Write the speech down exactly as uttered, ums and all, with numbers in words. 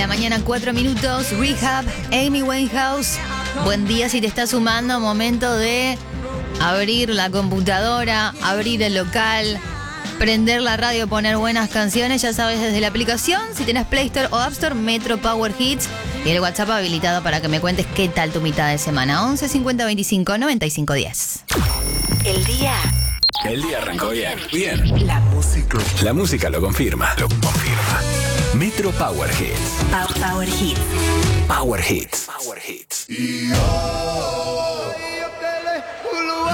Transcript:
la mañana, cuatro minutos. Rehab, Amy Winehouse. Buen día si te estás sumando. Momento de abrir la computadora, abrir el local, prender la radio, poner buenas canciones. Ya sabes, desde la aplicación, si tenés Play Store o App Store, Metro Power Hits. Y el WhatsApp habilitado para que me cuentes qué tal tu mitad de semana. once cincuenta veinticinco noventa y cinco diez. El día. El día arrancó bien. Bien. La música. La música lo confirma. Lo confirma. Metro Power Hits. Power Hits. Power Hits. Power Hits. Y oh,